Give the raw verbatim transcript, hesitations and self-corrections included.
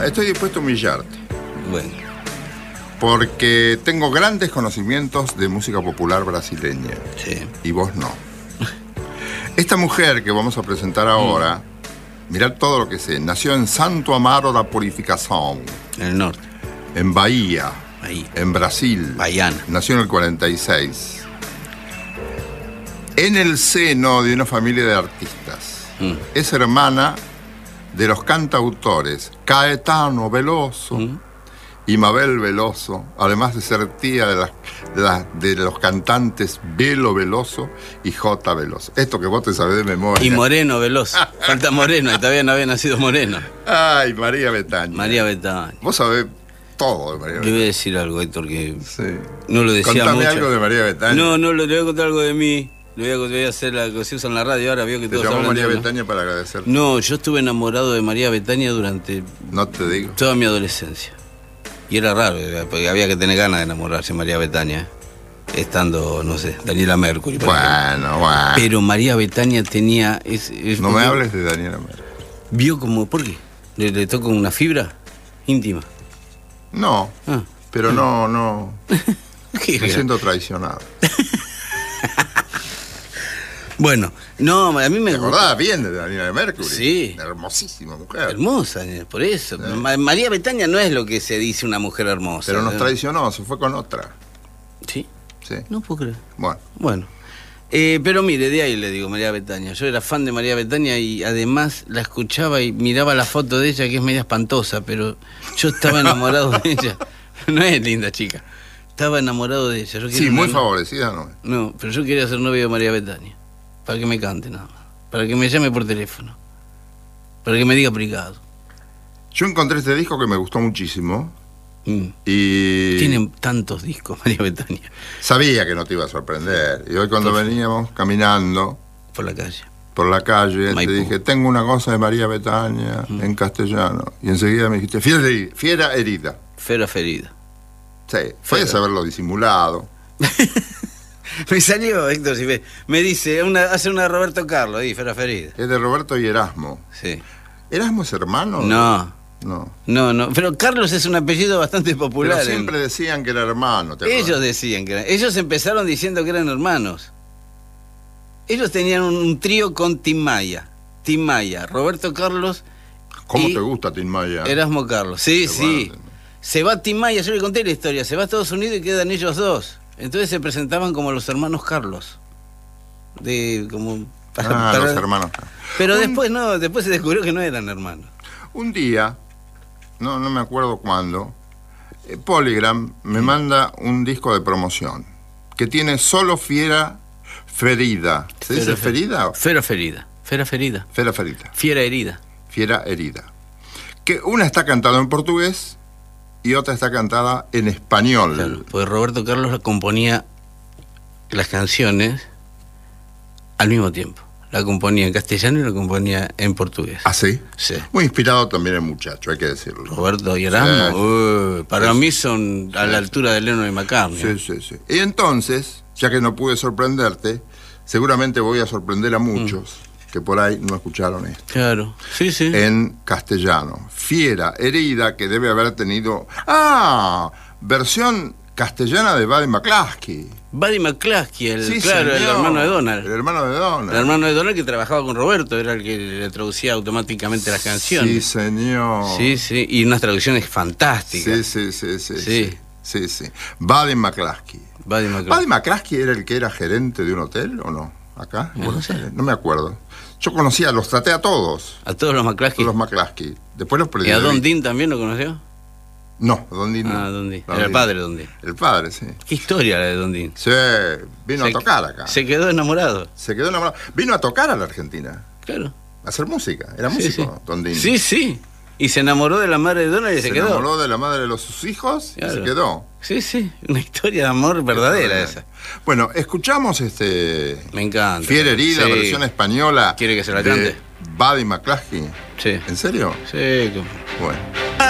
estoy dispuesto a humillarte. Bueno. Porque tengo grandes conocimientos de música popular brasileña. Sí. Y vos no. Esta mujer que vamos a presentar ahora, mm. mirad todo lo que sé, nació en Santo Amaro da Purificação. En el norte. En Bahía. Ahí. En Brasil. Bahiana. Nació en el cuarenta y seis. En el seno de una familia de artistas. Mm. Es hermana de los cantautores Caetano Veloso mm. y Mabel Veloso, además de ser tía de, las, de, las, de los cantantes Belo Veloso y J. Veloso. Esto que vos te sabés de memoria. Y Moreno Veloso. Falta Moreno, y todavía no había nacido Moreno. Ay, María Betaña. María Betaña. Vos sabés todo de María Betaña. Le voy a decir algo, Héctor, que sí. no lo decía Contame mucho. algo de María Betaña. No, no, le voy a contar algo de mí. Le voy a, voy a hacer la que se usa en la radio ahora, veo que te todos llamó hablan María de Betaña para agradecer. No, yo estuve enamorado de María Betaña durante no te digo toda mi adolescencia. Y era raro, porque había que tener ganas de enamorarse de María Betaña, estando, no sé, Daniela Mercury. Bueno, bueno. Pero María Betaña tenía... Es, es no me hables de Daniela Mercury. ¿Vio como, por qué? ¿Le, le toca una fibra íntima? No, ah. pero no, no... ¿Qué me siento traicionado. Bueno, no, a mí me... ¿Te acordás bien de Daniela Mercury? Sí. Hermosísima mujer. Hermosa, por eso. Sí. María Betaña no es lo que se dice una mujer hermosa. Pero nos traicionó, se fue con otra. ¿Sí? Sí. No puedo creer. Bueno. Bueno. Eh, pero mire, de ahí le digo María Betaña. Yo era fan de María Betaña y además la escuchaba y miraba la foto de ella, que es media espantosa, pero yo estaba enamorado de ella. No es linda chica. Estaba enamorado de ella. Yo sí, muy una... favorecida, ¿no? No, pero yo quería ser novio de María Betaña. Para que me cante nada más. Para que me llame por teléfono. Para que me diga aplicado. Yo encontré este disco que me gustó muchísimo. Mm. Y... Tienen tantos discos, María Betaña. Sabía que no te iba a sorprender. Y hoy cuando por... veníamos caminando... Por la calle. Por la calle, Maipú. Te dije, tengo una cosa de María Betaña mm. en castellano. Y enseguida me dijiste, fiera herida. Fiera herida. Fiera ferida. Sí, puedes haberlo disimulado. Me salió, Héctor, si ve. Me dice, una, hace una de Roberto Carlos, ahí, Fiera ferida. Es de Roberto y Erasmo. Sí. ¿Erasmo es hermano? No. No. No, no. Pero Carlos es un apellido bastante popular. Pero siempre en... decían que era hermano. ¿te Ellos acuerdas? decían que eran. Ellos empezaron diciendo que eran hermanos. Ellos tenían un, un trío con Tim Maya. Tim Maya, Roberto Carlos. ¿Cómo y te gusta Tim Maya? Erasmo Carlos. Sí, Qué sí. Bueno. Se va Tim Maya, yo le conté la historia. Se va a Estados Unidos y quedan ellos dos. Entonces se presentaban como los hermanos Carlos. De como para, ah, para... los hermanos. Pero un... después no, después se descubrió que no eran hermanos. Un día, no, no me acuerdo cuándo, eh, Polygram me manda un disco de promoción que tiene solo Fiera Ferida. ¿Se dice ferida? Fiera ferida. Fiera ferida. Fiera ferida. Fiera herida. Fiera herida. Que una está cantada en portugués y otra está cantada en español. Claro, pues Roberto Carlos componía las canciones al mismo tiempo. La componía en castellano y la componía en portugués. ¿Ah, sí? Sí. Muy inspirado también el muchacho, hay que decirlo. Roberto y Erasmo, sí. uh, para sí. mí son a sí. la altura de Lennon y McCartney. Sí, sí, sí. Y entonces, ya que no pude sorprenderte, seguramente voy a sorprender a muchos mm. que por ahí no escucharon esto. Claro, sí, sí. En castellano. Fiera herida, que debe haber tenido... ¡Ah! Versión castellana de Buddy McCluskey. Buddy McCluskey, el, sí, claro, señor. el hermano de Donald. El hermano de Donald. El hermano de Donald que trabajaba con Roberto, era el que le traducía automáticamente las canciones. Sí, señor. Sí, sí, y unas traducciones fantásticas. Sí, sí, sí, sí. Sí, sí, sí. sí. Buddy McCluskey. Buddy McCluskey. ¿Buddy McCluskey era el que era gerente de un hotel o no? ¿Acá? No, no sé. No me acuerdo. Yo conocía, los traté a todos. ¿A todos los McCluskey? Los McCluskey. Después los perdí. ¿Y a Don Dean también lo conoció? No, Don Dean no. Ah, Don Dean. Era el padre de Don Dean. El padre, sí. ¿Qué historia la de Don Dean? Sí, vino se, a tocar acá. Se quedó enamorado. Se quedó enamorado. Vino a tocar a la Argentina. Claro. A hacer música. Era músico, sí, sí. Don Dean. Sí, sí. Y se enamoró de la madre de Donald y se, se quedó. Se enamoró de la madre de los sus hijos, claro. Y se quedó. Sí, sí. Una historia de amor verdadera esa. Bueno, escuchamos este... Me encanta. Fiera herida, sí. Versión española. ¿Quiere que se la cante? Buddy McCluskey. Sí. ¿En serio? Sí. Bueno.